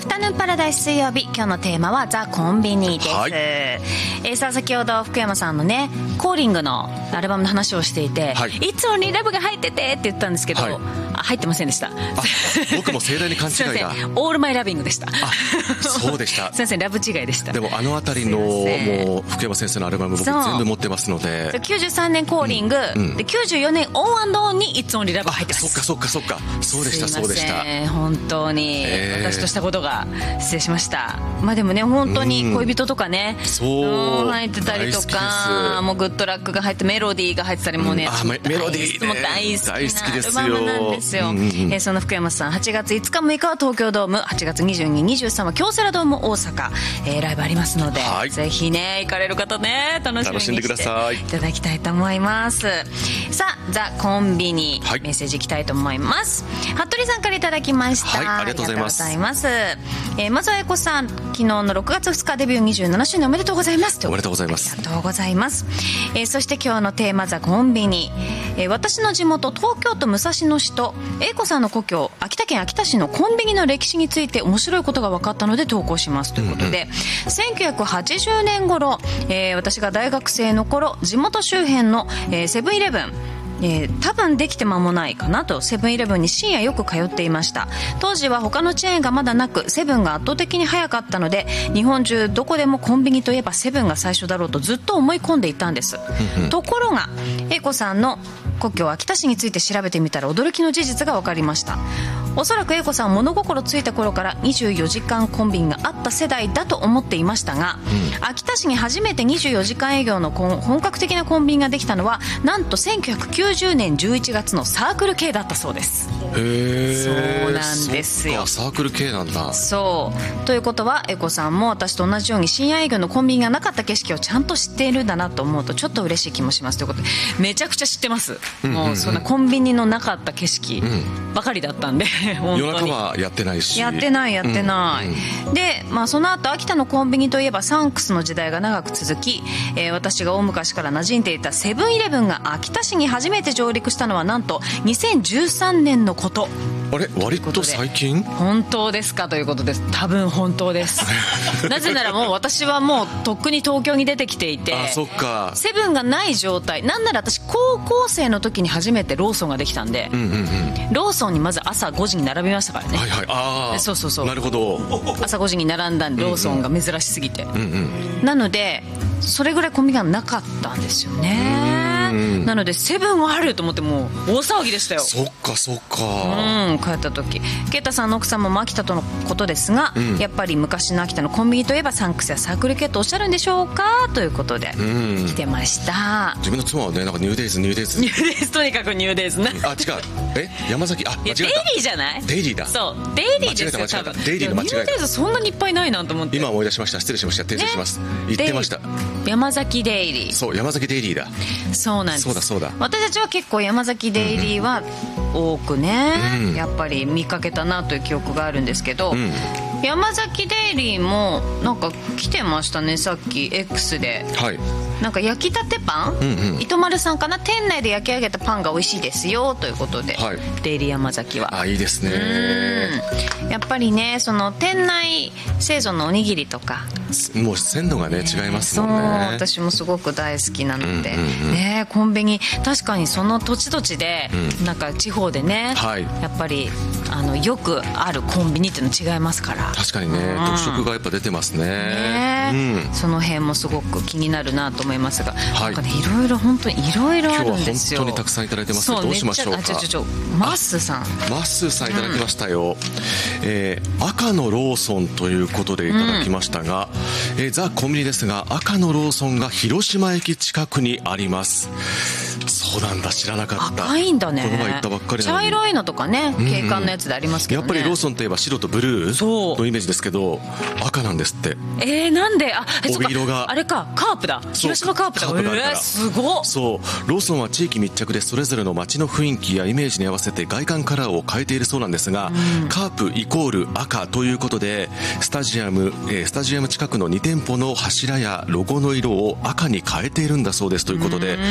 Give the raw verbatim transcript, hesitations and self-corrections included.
フタヌーンパラダイス水曜日、今日のテーマはザ・コンビニです、はい、えー、さあ先ほど福山さんのねコーリングのアルバムの話をしていて、はい、いつもにラブが入っててって言ったんですけど、はい、あ入ってませんでした。 僕も盛大に勘違いがオールマイラビングでした。あそうでしたすいません、ラブ違いでした。 でもあのあたりのもう福山先生のアルバム僕全部持ってますので、 きゅうじゅうさんねんコーリング、うんうん、できゅうじゅうよねんオン&オンにいつもにラブが入ってます。 そっかそっかそっか、そうでしたそうでした。 本当に、えー、私としたことが失礼しました。まあでもね本当に恋人とかね、うん、そう入ってたりとか、もうグッドラックが入ってメロディーが入ってたりもね、うん、 あメロディーねも大好きなアルバムなんですよ、うんうんうん、えー、その福山さんはちがついつかむいかは東京ドーム、はちがつにじゅうに、にじゅうさんは京セラドーム大阪、えー、ライブありますので、はい、ぜひね行かれる方ね楽しみにしていただきたいと思います。さあザ・コンビニ、はい、メッセージいきたいと思います。服部さんからいただきました、 はい、ありがとうございます。 ありがとうございます。えー、まずはえこさん、昨日のろくがつふつかデビューにじゅうななしゅうねんおめでとうございます。 おめでとうございます。 ありがとうございます。えー、そして今日のテーマザ・コンビニ、えー、私の地元東京都武蔵野市とえこさんの故郷秋田県秋田市のコンビニの歴史について面白いことが分かったので投稿しますということで、うんうん、せんきゅうひゃくはちじゅうねん頃、えー、私が大学生の頃地元周辺の、えー、セブンイレブン、えー、多分できて間もないかなとセブンイレブンに深夜よく通っていました。当時は他のチェーンがまだなくセブンが圧倒的に早かったので、日本中どこでもコンビニといえばセブンが最初だろうとずっと思い込んでいたんです。ところが英子さんの故郷秋田市について調べてみたら驚きの事実が分かりました。おそらく英子さんは物心ついた頃からにじゅうよじかんコンビニがあった世代だと思っていましたが、うん、秋田市に初めてにじゅうよじかん営業の本格的なコンビニができたのはなんとせんきゅうひゃくきゅうじゅうねんじゅういちがつのサークル系だったそうです。 へー、 そうなんですよ。 サークル系なんだ。 そうということは英子さんも私と同じように深夜営業のコンビニがなかった景色をちゃんと知っているんだなと思うとちょっと嬉しい気もしますということで、めちゃくちゃ知ってます、うんうんうん、もうそんなコンビニのなかった景色ばかりだったんで、うん、 夜中はやってないしやってないやってない、うんうん、で、まあ、その後秋田のコンビニといえばサンクスの時代が長く続き、えー、私が大昔から馴染んでいたセブンイレブンが秋田市に初めて上陸したのはなんとにせんじゅうさんねんのこと。 あれ割と最近？ 本当ですかということです。多分本当ですなぜならもう私はもうとっくに東京に出てきていて、 あそっか、 セブンがない状態。なんなら私高校生の時に初めてローソンができたんで、うんうんうん、ローソンにまず朝ごじに並びましたからね。 はいはい、あそうそうそう、 なるほど。 朝ごじに並んだんでローソンが珍しすぎて、うんうん、なのでそれぐらいコンビニがなかったんですよね。なのでセブンはあると思ってもう大騒ぎでしたよ。 そっかそっか、 うん、帰った時ケイタさんの奥さんも秋田とのことですが、うん、やっぱり昔の秋田のコンビニといえばサンクスやサークル系とおっしゃるんでしょうかということで、うん、来てました。 自分の妻はねなんかニューデイズニューデイズニューデイズとにかくニューデイズな、 あ違うえ山崎あ間違えた、 デイリーじゃない？ デイリーだ。 そうデイリーですよ。 間違えた間違えた、デイリーの間違えた。 ニューデイズそんなにいっぱいないなと思って今思い出しました。失礼しました、訂正します、ね、言ってました。 山崎デイリー、 そう山崎デイリーだ。 そうなんです。 そうだそうだ。 私たちは結構山崎デイリーは多くね、うん、やっぱり見かけたなという記憶があるんですけど、うん、山崎デイリーもなんか来てましたねさっき X で、はい、なんか焼きたてパン、うんうん、糸丸さんかな、店内で焼き上げたパンが美味しいですよということで、はい、デイリー山崎はあいいですね。 うんやっぱりねその店内製造のおにぎりとかもう鮮度がね、ね違いますもんね。 そう私もすごく大好きなので、うんうんうんね、コンビニ確かにその土地土地で、うん、なんか地方でね、はい、やっぱりあのよくあるコンビニっていうの違いますから。 確かにね、うん、特色がやっぱ出てますね。 ね、うん、その辺もすごく気になるなと思いますが、はい、なんかねいろいろ本当にいろいろあるんですよ。 今日は本当にたくさんいただいてますがどうしましょうか。あちょちょちょマッスーさんマッスーさんいただきましたよ、うんえー、赤のローソンということでいただきましたが、うんえー、ザ・コンビニですが赤のローソンが広島駅近くにあります。そうなんだ知らなかった。 赤いんだね。 この前行ったばっかりなのに茶色いのとかね景観のやつでありますけどね、 うんうん、やっぱりローソンといえば白とブルーのイメージですけど赤なんですって。 えー、なんであ帯色があれかカープだ広島カープだ。 カープがあるから、 えー、すごっ。 そうローソンは地域密着でそれぞれの街の雰囲気やイメージに合わせて外観カラーを変えているそうなんですが、うん、カープイコール赤ということでスタジアム、えー、スタジアム近くのに店舗の柱やロゴの色を赤に変えているんだそうですということで、うん